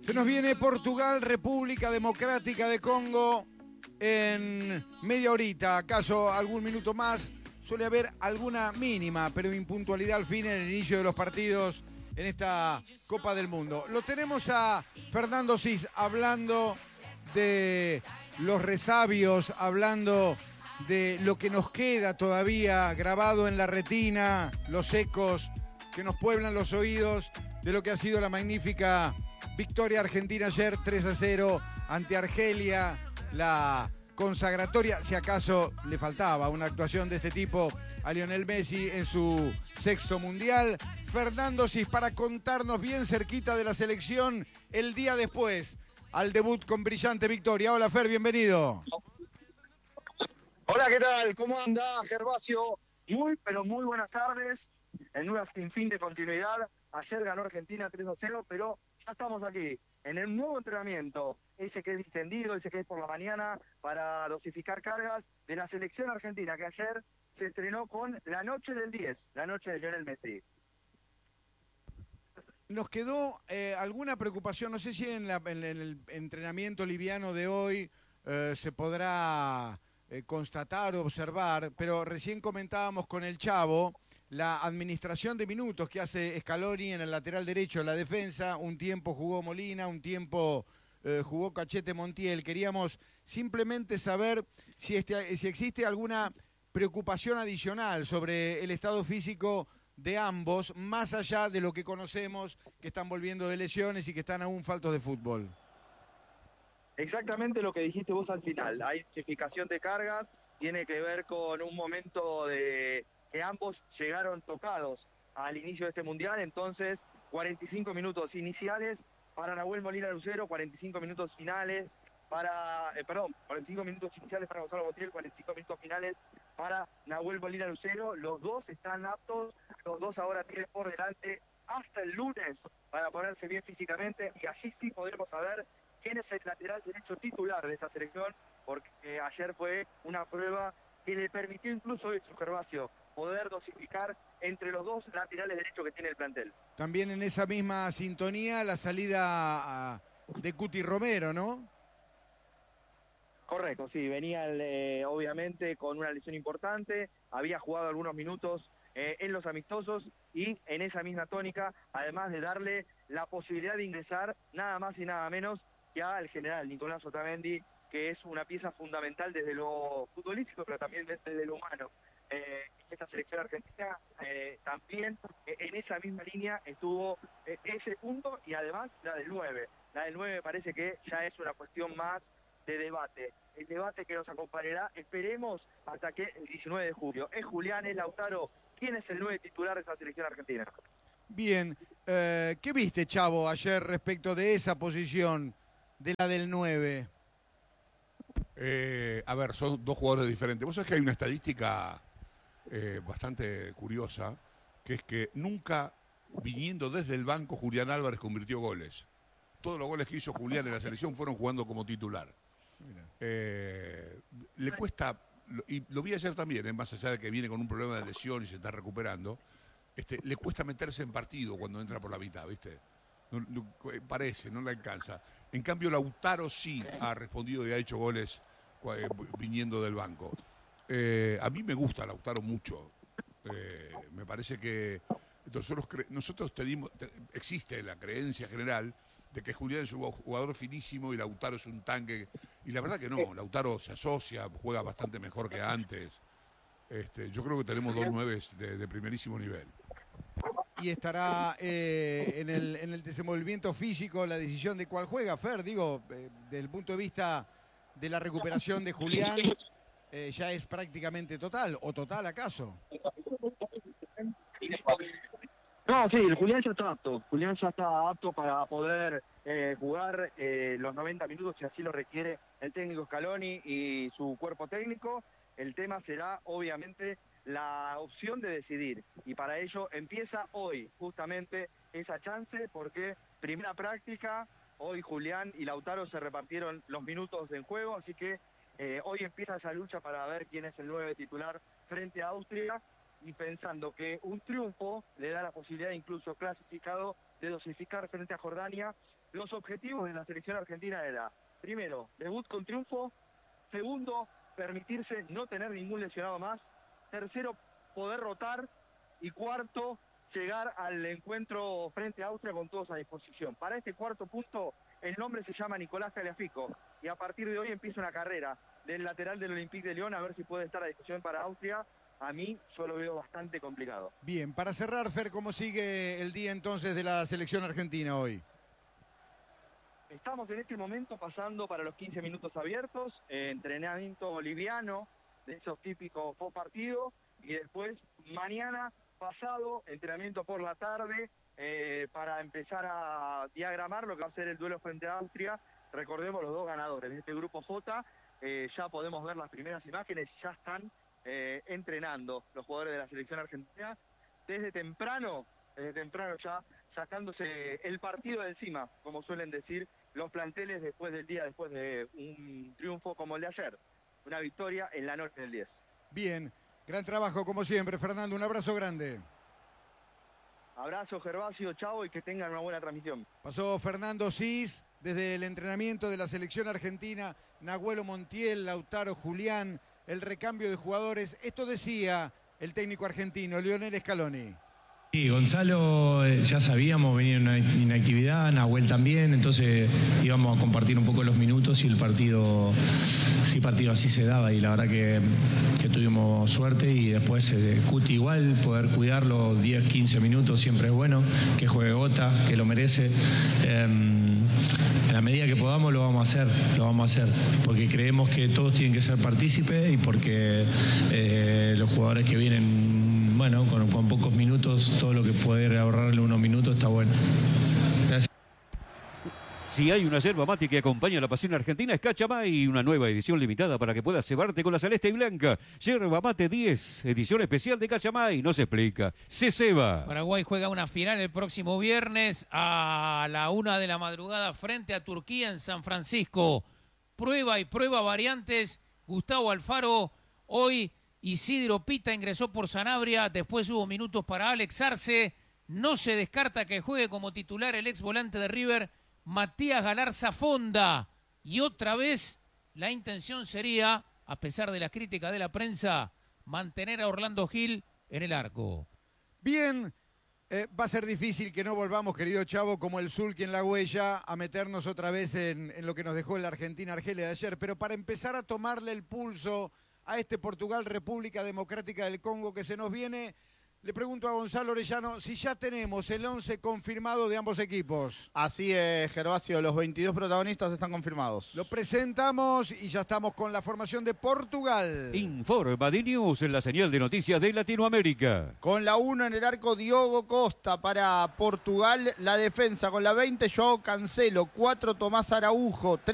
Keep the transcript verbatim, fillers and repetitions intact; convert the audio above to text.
Se nos viene Portugal, República Democrática de Congo, en media horita, acaso algún minuto más. Suele haber alguna mínima, pero impuntualidad al fin en el inicio de los partidos en esta Copa del Mundo. Lo tenemos a Fernando Sis hablando de los resabios, hablando de lo que nos queda todavía grabado en la retina, los ecos que nos pueblan los oídos de lo que ha sido la magnífica victoria argentina ayer tres a cero ante Argelia, la consagratoria, si acaso le faltaba una actuación de este tipo a Lionel Messi en su sexto mundial. Fernando Sis para contarnos bien cerquita de la selección el día después al debut con brillante victoria. Hola Fer, bienvenido. Hola, ¿qué tal? ¿Cómo anda, Gervasio? Muy, pero muy buenas tardes. En una sinfín de continuidad. Ayer ganó Argentina tres a cero, pero ya estamos aquí, en el nuevo entrenamiento, ese que es distendido, ese que es por la mañana, para dosificar cargas de la selección argentina, que ayer se estrenó con la noche del diez, la noche de Lionel Messi. Nos quedó eh, alguna preocupación, no sé si en, la, en el entrenamiento liviano de hoy eh, se podrá eh, constatar o observar, pero recién comentábamos con el Chavo la administración de minutos que hace Scaloni en el lateral derecho de la defensa. Un tiempo jugó Molina, un tiempo eh, jugó Cachete Montiel. Queríamos simplemente saber si, este, si existe alguna preocupación adicional sobre el estado físico de ambos, más allá de lo que conocemos, que están volviendo de lesiones y que están aún faltos de fútbol. Exactamente lo que dijiste vos al final. Hay dosificación de cargas, tiene que ver con un momento de que ambos llegaron tocados al inicio de este mundial, entonces cuarenta y cinco minutos iniciales para Nahuel Molina Lucero, cuarenta y cinco minutos finales para, eh, perdón, cuarenta y cinco minutos iniciales para Gonzalo Montiel, cuarenta y cinco minutos finales para Nahuel Molina Lucero. Los dos están aptos, los dos ahora tienen por delante hasta el lunes para ponerse bien físicamente, y allí sí podremos saber quién es el lateral derecho titular de esta selección, porque eh, ayer fue una prueba que le permitió incluso eso, Gervasio, poder dosificar entre los dos laterales derechos que tiene el plantel. También en esa misma sintonía la salida a, de Cuti Romero, ¿no? Correcto, sí, venía eh, obviamente con una lesión importante, había jugado algunos minutos eh, en los amistosos, y en esa misma tónica, además de darle la posibilidad de ingresar nada más y nada menos que al general Nicolás Otamendi, que es una pieza fundamental desde lo futbolístico, pero también desde lo humano. Eh, esta selección argentina eh, también eh, en esa misma línea estuvo eh, ese punto, y además la del nueve. La del nueve me parece que ya es una cuestión más de debate. El debate que nos acompañará, esperemos, hasta que el diecinueve de julio. ¿Es Julián, es Lautaro? ¿Quién es el nueve titular de esta selección argentina? Bien, eh, ¿qué viste, Chavo, ayer respecto de esa posición, de la del nueve? Eh, a ver, son dos jugadores diferentes. Vos sabés que hay una estadística eh, bastante curiosa, que es que nunca, viniendo desde el banco, Julián Álvarez convirtió goles. Todos los goles que hizo Julián en la selección fueron jugando como titular. Eh, le cuesta, y lo vi ayer también, eh, más allá de que viene con un problema de lesión y se está recuperando, este, le cuesta meterse en partido cuando entra por la mitad, ¿viste? No, no, parece, no le alcanza. En cambio, Lautaro sí ha respondido y ha hecho goles eh, viniendo del banco. Eh, a mí me gusta Lautaro mucho. Eh, me parece que nosotros, cre nosotros tenemos, te existe la creencia general de que Julián es un jugador finísimo y Lautaro es un tanque. Y la verdad que no, Lautaro se asocia, juega bastante mejor que antes. Este, yo creo que tenemos dos nueves de, de primerísimo nivel. Y estará eh, en, el, en el desenvolvimiento físico la decisión de cuál juega, Fer, digo, eh, desde el punto de vista de la recuperación de Julián, eh, ya es prácticamente total, o total acaso. No, sí, el Julián ya está apto. Julián ya está apto para poder eh, jugar eh, los noventa minutos, si así lo requiere el técnico Scaloni y su cuerpo técnico. El tema será, obviamente, la opción de decidir. Y para ello empieza hoy, justamente, esa chance, porque primera práctica, hoy Julián y Lautaro se repartieron los minutos en juego, así que eh, hoy empieza esa lucha para ver quién es el nueve titular frente a Austria. Y pensando que un triunfo le da la posibilidad, incluso clasificado, de dosificar frente a Jordania. Los objetivos de la selección argentina era, primero, debut con triunfo. Segundo, permitirse no tener ningún lesionado más. Tercero, poder rotar. Y cuarto, llegar al encuentro frente a Austria con todos a disposición. Para este cuarto punto, el nombre se llama Nicolás Tagliafico. Y a partir de hoy empieza una carrera del lateral del Olympique de Lyon a ver si puede estar a disposición para Austria. A mí yo lo veo bastante complicado. Bien, para cerrar, Fer, ¿cómo sigue el día entonces de la selección argentina hoy? Estamos en este momento pasando para los quince minutos abiertos, eh, entrenamiento boliviano, de esos típicos post partido, y después mañana pasado, entrenamiento por la tarde, eh, para empezar a diagramar lo que va a ser el duelo frente a Austria. Recordemos los dos ganadores de este grupo J, eh, ya podemos ver las primeras imágenes, ya están eh, entrenando los jugadores de la selección argentina, desde temprano, desde temprano ya sacándose el partido de encima, como suelen decir los planteles después del día, después de un triunfo como el de ayer, una victoria en la noche del diez. Bien, gran trabajo como siempre, Fernando, un abrazo grande. Abrazo, Gervasio, chavo, y que tengan una buena transmisión. Pasó Fernando Cis desde el entrenamiento de la selección argentina, Nahuelo Montiel, Lautaro Julián, el recambio de jugadores. Esto decía el técnico argentino, Lionel Scaloni. Sí, Gonzalo, eh, ya sabíamos, venía en una inactividad, Nahuel también, entonces íbamos a compartir un poco los minutos y el partido, sí, el partido así se daba y la verdad que, que tuvimos suerte y después eh, Cuti igual, poder cuidarlo diez, quince minutos siempre es bueno, que juegue Gota, que lo merece. Eh, en la medida que podamos lo vamos a hacer, lo vamos a hacer, porque creemos que todos tienen que ser partícipes y porque eh, los jugadores que vienen, bueno, con, con pocos minutos, todo lo que puede ahorrarle unos minutos está bueno. Gracias. Si hay una yerba mate que acompaña a la pasión argentina es Cachamay, una nueva edición limitada para que puedas cebarte con la celeste y blanca. Yerba mate diez, edición especial de Cachamay, no se explica, se ceba. Paraguay juega una final el próximo viernes a la una de la madrugada frente a Turquía en San Francisco. Prueba y prueba variantes. Gustavo Alfaro, hoy Isidro Pita ingresó por Sanabria, después hubo minutos para Alex Arce. No se descarta que juegue como titular el ex volante de River, Matías Galarza Fonda. Y otra vez la intención sería, a pesar de la crítica de la prensa, mantener a Orlando Gil en el arco. Bien, eh, va a ser difícil que no volvamos, querido Chavo, como el Sulky en la huella, a meternos otra vez en, en lo que nos dejó la Argentina-Argelia de ayer. Pero para empezar a tomarle el pulso a este Portugal, República Democrática del Congo que se nos viene, le pregunto a Gonzalo Orellano si ya tenemos el once confirmado de ambos equipos. Así es, Gervasio, los veintidós protagonistas están confirmados. Lo presentamos y ya estamos con la formación de Portugal. Informa de News en la señal de noticias de Latinoamérica. Con la uno en el arco, Diogo Costa para Portugal. La defensa con la veinte, Joao Cancelo. cuatro, Tomás Araujo.